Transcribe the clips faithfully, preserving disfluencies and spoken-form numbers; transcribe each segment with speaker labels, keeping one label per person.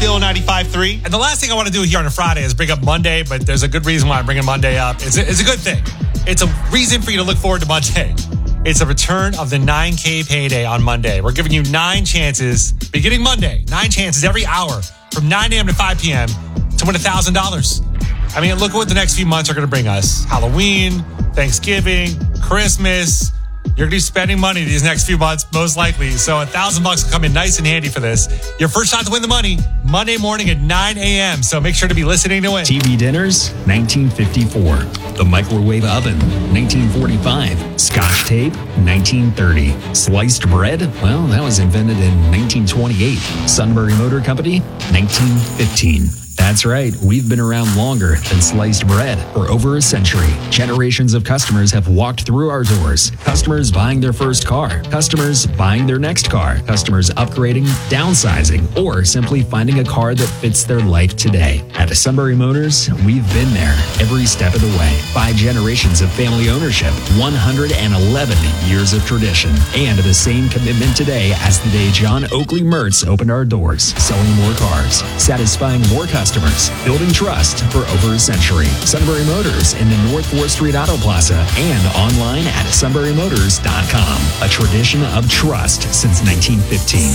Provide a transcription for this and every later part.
Speaker 1: Bill ninety-five point three.
Speaker 2: And the last thing I want to do here on a Friday is bring up Monday, but there's a good reason why I'm bringing Monday up. It's a, it's a good thing. It's a reason for you to look forward to Monday. It's a return of the nine K payday on Monday. We're giving you nine chances, beginning Monday, nine chances every hour from nine a.m. to five p.m. to win one thousand dollars. I mean, look at what the next few months are going to bring us. Halloween, Thanksgiving, Christmas. You're going to be spending money these next few months, most likely. So a thousand bucks will come in nice and handy for this. Your first shot to win the money, Monday morning at nine a.m. So make sure to be listening to win.
Speaker 3: T V dinners, nineteen fifty-four. The microwave oven, nineteen forty-five. Scotch tape, nineteen thirty. Sliced bread, well, that was invented in nineteen twenty-eight. Sunbury Motor Company, nineteen fifteen. That's right. We've been around longer than sliced bread for over a century. Generations of customers have walked through our doors. Customers buying their first car. Customers buying their next car. Customers upgrading, downsizing, or simply finding a car that fits their life today. At Sunbury Motors, we've been there every step of the way. Five generations of family ownership, one hundred eleven years of tradition, and the same commitment today as the day John Oakley Mertz opened our doors, selling more cars, satisfying more customers. Customers, building trust for over a century. Sunbury Motors in the North fourth Street Auto Plaza and online at sunbury motors dot com. A tradition of trust since nineteen fifteen.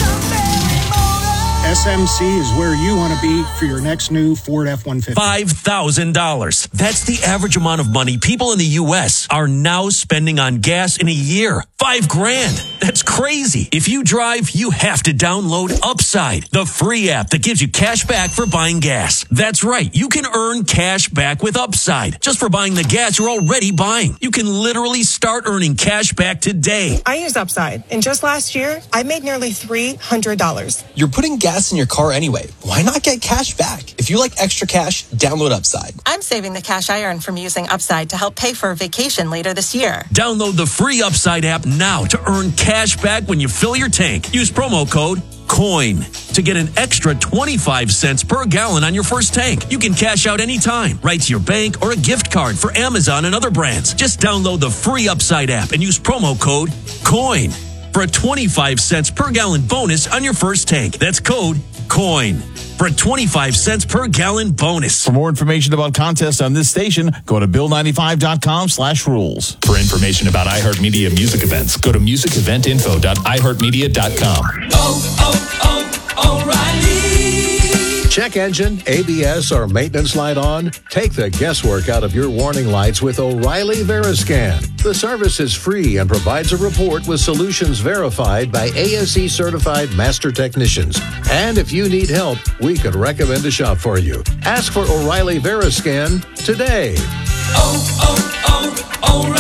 Speaker 4: S M C is where you want to be for your next new Ford F one fifty.
Speaker 5: five thousand dollars. That's the average amount of money people in the U S are now spending on gas in a year. Five grand. That's crazy. If you drive, you have to download Upside, the free app that gives you cash back for buying gas. That's right. You can earn cash back with Upside just for buying the gas you're already buying. You can literally start earning cash back today.
Speaker 6: I use Upside, and just last year, I made nearly three hundred dollars.
Speaker 7: You're putting gas in your car anyway. Why not get cash back? If you like extra cash, download Upside.
Speaker 6: I'm saving the cash I earn from using Upside to help pay for a vacation later this year.
Speaker 5: Download the free Upside app now to earn cash back when you fill your tank. Use promo code COIN to get an extra twenty-five cents per gallon on your first tank. You can cash out anytime, right to your bank or a gift card for Amazon and other brands. Just download the free Upside app and use promo code COIN for a twenty-five cents per gallon bonus on your first tank. That's code COIN for a twenty-five cents per gallon bonus.
Speaker 8: For more information about contests on this station, go to bill ninety-five dot com slash rules. For information about iHeartMedia music events, go to music event info dot i heart media dot com.
Speaker 9: Oh, oh, oh, O'Reilly.
Speaker 10: Check engine, A B S, or maintenance light on? Take the guesswork out of your warning lights with O'Reilly Veriscan. The service is free and provides a report with solutions verified by A S E certified master technicians. And if you need help, we could recommend a shop for you. Ask for O'Reilly Veriscan today.
Speaker 9: Oh,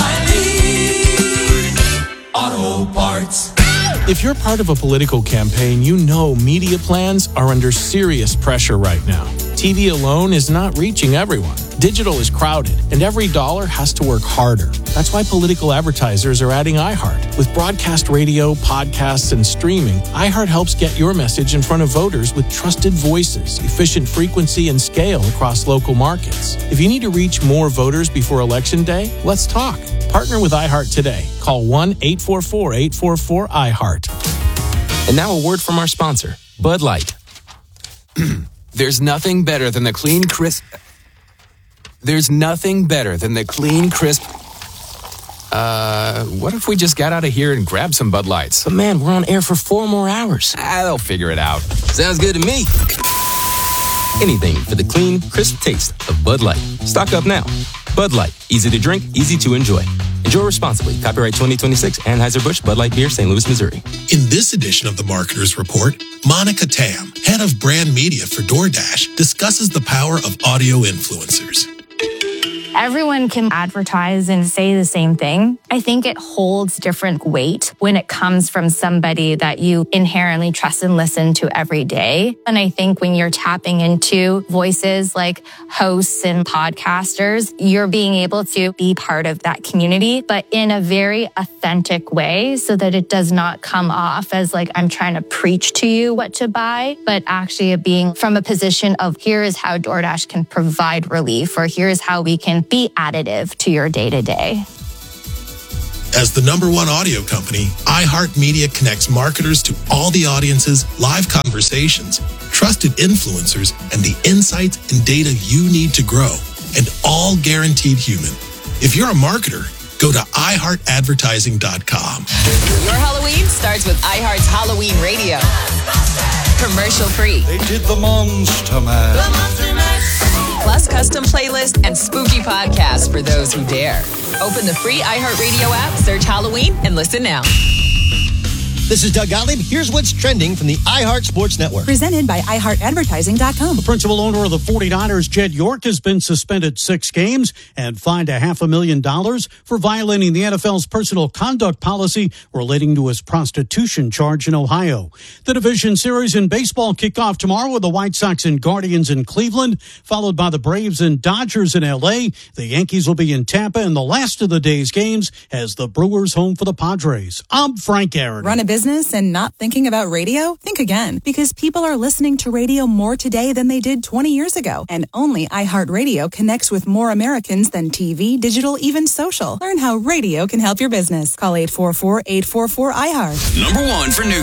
Speaker 9: oh, oh, O'Reilly Auto Parts.
Speaker 11: If you're part of a political campaign, you know media plans are under serious pressure right now. T V alone is not reaching everyone. Digital is crowded, and every dollar has to work harder. That's why political advertisers are adding iHeart. With broadcast radio, podcasts, and streaming, iHeart helps get your message in front of voters with trusted voices, efficient frequency, and scale across local markets. If you need to reach more voters before Election Day, let's talk. Partner with iHeart today. Call one eight four four, eight four four, iHeart.
Speaker 12: And now a word from our sponsor, Bud Light. There's nothing better than the clean, crisp... There's nothing better than the clean, crisp... Uh, what if we just got out of here and grabbed some Bud Lights?
Speaker 13: But man, we're on air for four more hours.
Speaker 12: Ah, they'll figure it out.
Speaker 13: Sounds good to me.
Speaker 12: Anything for the clean, crisp taste of Bud Light. Stock up now. Bud Light. Easy to drink, easy to enjoy. Enjoy responsibly. Copyright twenty twenty-six, Anheuser-Busch, Bud Light Beer, Saint Louis, Missouri.
Speaker 14: In this edition of the Marketer's Report, Monica Tam, head of brand media for DoorDash, discusses the power of audio influencers.
Speaker 15: Everyone can advertise and say the same thing. I think it holds different weight when it comes from somebody that you inherently trust and listen to every day. And I think when you're tapping into voices like hosts and podcasters, you're being able to be part of that community, but in a very authentic way so that it does not come off as like I'm trying to preach to you what to buy, but actually being from a position of here is how DoorDash can provide relief, or here is how we can be additive to your day-to-day.
Speaker 14: As the number one audio company, iHeartMedia connects marketers to all the audiences, live conversations, trusted influencers, and the insights and data you need to grow, and all guaranteed human. If you're a marketer, go to i heart advertising dot com.
Speaker 1: Your Halloween starts with iHeart's Halloween Radio. Commercial free.
Speaker 16: They did the Monster Man.
Speaker 1: The Monster Mash. Plus custom playlist and spooky podcasts for those who dare. Open the free iHeartRadio app, search Halloween, and listen now.
Speaker 17: This is Doug Gottlieb. Here's what's trending from the iHeart Sports Network.
Speaker 18: Presented by i heart advertising dot com.
Speaker 19: The principal owner of the forty-niners, Jed York, has been suspended six games and fined a half a million dollars for violating the N F L's personal conduct policy relating to his prostitution charge in Ohio. The division series in baseball kick off tomorrow with the White Sox and Guardians in Cleveland, followed by the Braves and Dodgers in L A. The Yankees will be in Tampa in the last of the day's games as the Brewers home for the Padres. I'm Frank Aaron.
Speaker 18: Run a business and not thinking about radio? Think again, because people are listening to radio more today than they did twenty years ago. And only iHeartRadio connects with more Americans than T V, digital, even social. Learn how radio can help your business. Call eight four four, eight four four, iHeart.
Speaker 5: Number one for news.